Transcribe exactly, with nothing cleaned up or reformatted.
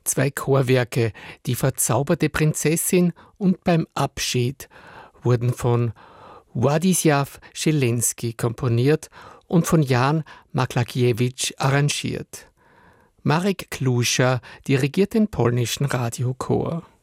Zwei Chorwerke, Die verzauberte Prinzessin und Beim Abschied, wurden von Władysław Żeleński komponiert und von Jan Maklakiewicz arrangiert. Marek Klusza dirigiert den polnischen Radiochor.